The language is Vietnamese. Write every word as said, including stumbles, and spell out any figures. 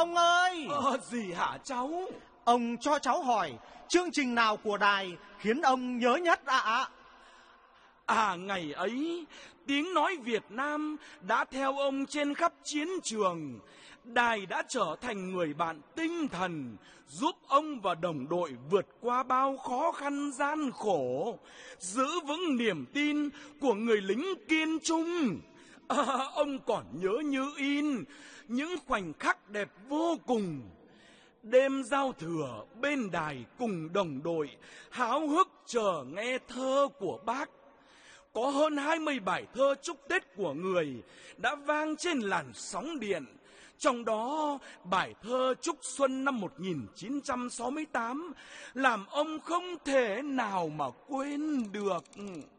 Ông ơi! Ờ, gì hả cháu? Ông cho cháu hỏi, chương trình nào của đài khiến ông nhớ nhất ạ? À? À, ngày ấy, tiếng nói Việt Nam đã theo ông trên khắp chiến trường. Đài đã trở thành người bạn tinh thần, giúp ông và đồng đội vượt qua bao khó khăn gian khổ, giữ vững niềm tin của người lính kiên trung. À, ông còn nhớ như in những khoảnh khắc đẹp vô cùng. Đêm giao thừa bên đài cùng đồng đội háo hức chờ nghe thơ của bác. Có hơn hai mươi bài thơ chúc Tết của người đã vang trên làn sóng điện. Trong đó, bài thơ Chúc Xuân năm một nghìn chín trăm sáu mươi tám làm ông không thể nào mà quên được.